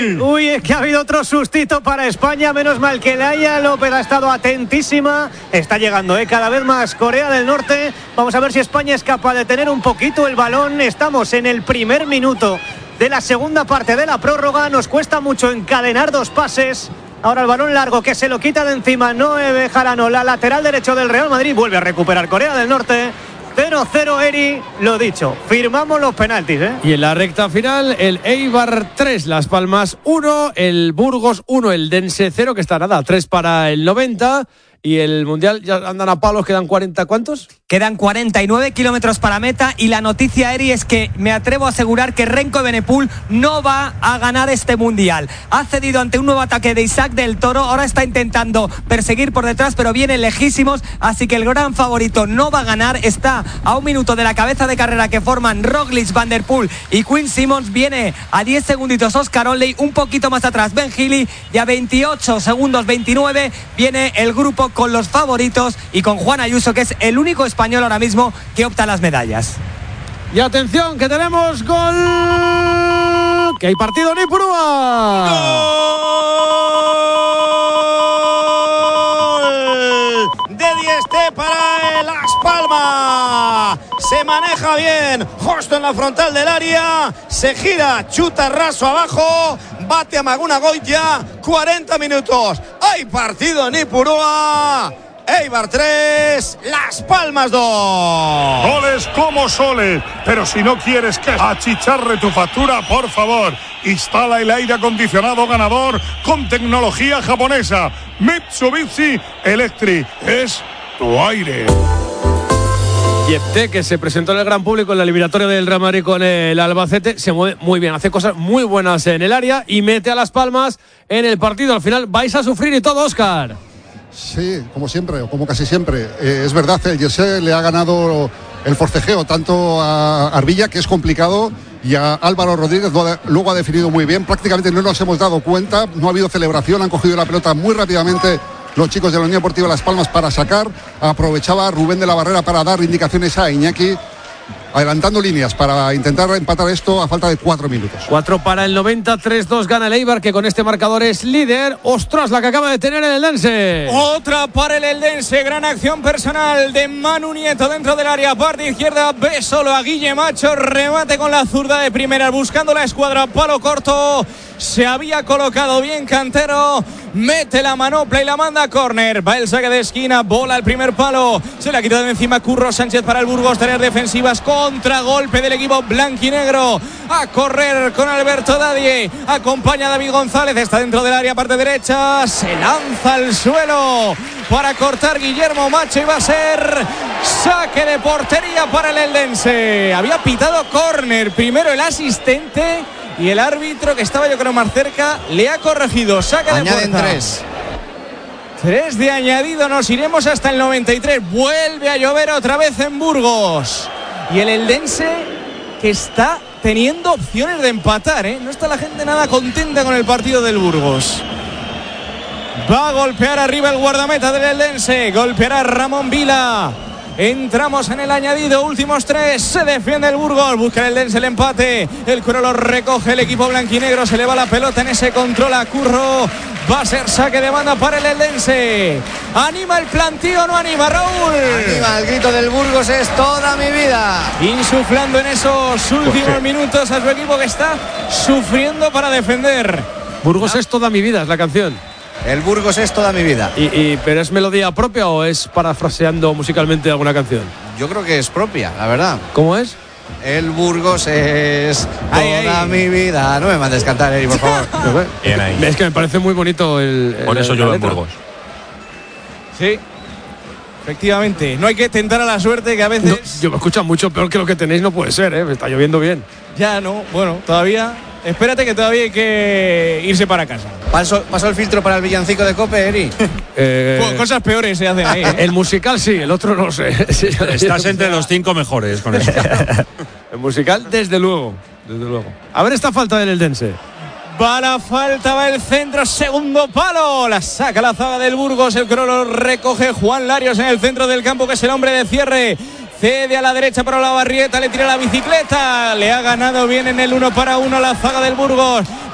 Uy, es que ha habido otro sustito para España. Menos mal que Laia López ha estado atentísima. Está llegando cada vez más Corea del Norte. Vamos a ver si España es capaz de tener un poquito el balón. Estamos en el primer minuto de la segunda parte de la prórroga. Nos cuesta mucho encadenar dos pases. Ahora el balón largo que se lo quita de encima Noé Bejarano, la lateral derecho del Real Madrid. Vuelve a recuperar Corea del Norte. 0-0, Eri, lo dicho, firmamos los penaltis, ¿eh? Y en la recta final, el Eibar 3, Las Palmas 1, el Burgos 1, el Dense 0, que está nada, 3 para el 90. Y el Mundial ya andan a palos, quedan 40, ¿cuántos? Quedan 49 kilómetros para meta y la noticia, Eri, es que me atrevo a asegurar que Renko Evenepoel no va a ganar este Mundial. Ha cedido ante un nuevo ataque de Isaac del Toro, ahora está intentando perseguir por detrás, pero viene lejísimos, así que el gran favorito no va a ganar. Está a un minuto de la cabeza de carrera que forman Roglic, Van der Poel y Quinn Simmons. Viene a 10 segunditos Oscar Oley, un poquito más atrás Ben Healy, y a 28 segundos, 29, viene el grupo con los favoritos y con Juan Ayuso, que es el único español ahora mismo que opta a las medallas. Y atención, que tenemos gol, que hay partido en Ipurúa. ¡Gol de Dieste para el Las Palmas! Se maneja bien, justo en la frontal del área, se gira, chuta raso abajo, bate a Maguna Goitia. 40 minutos, hay partido en Ipurúa. Eibar 3, Las Palmas 2. Goles como soles, pero si no quieres que achicharre tu factura, por favor, instala el aire acondicionado ganador con tecnología japonesa. Mitsubishi Electric, es tu aire. Yepte, que se presentó en el gran público en la eliminatoria del Real Madrid con el Albacete, se mueve muy bien, hace cosas muy buenas en el área y mete a Las Palmas en el partido. Al final vais a sufrir y todo, Óscar. Sí, como siempre, o como casi siempre. Es verdad, el Jesse le ha ganado el forcejeo tanto a Arbilla, que es complicado, y a Álvaro Rodríguez luego ha definido muy bien. Prácticamente no nos hemos dado cuenta, no ha habido celebración, han cogido la pelota muy rápidamente los chicos de la Unión Deportiva Las Palmas para sacar. Aprovechaba Rubén de la Barrera para dar indicaciones a Iñaki, adelantando líneas para intentar empatar esto a falta de 4 minutos. 4 para el 90, 3-2 gana el Eibar, que con este marcador es líder. ¡Ostras, la que acaba de tener el Eldense! Otra para el Eldense, gran acción personal de Manu Nieto dentro del área, parte izquierda, ve solo a Guille Macho, remate con la zurda de primera, buscando la escuadra, palo corto, se había colocado bien Cantero, mete la manopla y la manda a córner. Va el saque de esquina, bola al primer palo, se la ha quitado de encima Curro Sánchez para el Burgos. Tareas defensivas, contragolpe del equipo blanquinegro. A correr con Alberto Dadie, acompaña a David González, está dentro del área, parte derecha, se lanza al suelo para cortar Guillermo Macho y va a ser saque de portería para el Eldense. Había pitado córner primero el asistente y el árbitro, que estaba yo creo más cerca, le ha corregido. Saque de añaden puerta. 3 de añadido, nos iremos hasta el 93. Vuelve a llover otra vez en Burgos. Y el Eldense, que está teniendo opciones de empatar, ¿eh? No está la gente nada contenta con el partido del Burgos. Va a golpear arriba el guardameta del Eldense. Golpeará Ramón Vila. Entramos en el añadido, últimos 3, se defiende el Burgos, busca el Eldense el empate, el Curro lo recoge el equipo blanquinegro, se le va la pelota en ese control a Curro, va a ser saque de banda para el Eldense. ¿Anima el plantío o no anima, Raúl? Anima, el grito del Burgos es toda mi vida. Insuflando en esos últimos minutos a su equipo, que está sufriendo para defender. Burgos es toda mi vida, es la canción. El Burgos es toda mi vida. ¿Pero es melodía propia o es parafraseando musicalmente alguna canción? Yo creo que es propia, la verdad. ¿Cómo es? El Burgos es toda mi vida. No me mandes cantar, Eri, por favor. Bien ahí. Es que me parece muy bonito el por eso yo en Burgos. Sí, efectivamente. No hay que tentar a la suerte, que a veces... No, yo me escucho mucho peor que lo que tenéis, no puede ser, ¿eh? Me está lloviendo bien. Ya no, bueno, todavía... Espérate, que todavía hay que irse para casa. ¿Pasó el filtro para el villancico de COPE, Eri? Cosas peores se hacen ahí, ¿eh? El musical sí, el otro no sé. Estás entre los 5 mejores con eso. El musical, desde luego. A ver esta falta del Eldense. Va la falta, va el centro, segundo palo. La saca la zaga del Burgos, el Crollo recoge Juan Larios en el centro del campo, que es el hombre de cierre. Cede a la derecha para Olavarrieta, le tira la bicicleta, le ha ganado bien en el 1 para 1 la zaga del Burgos.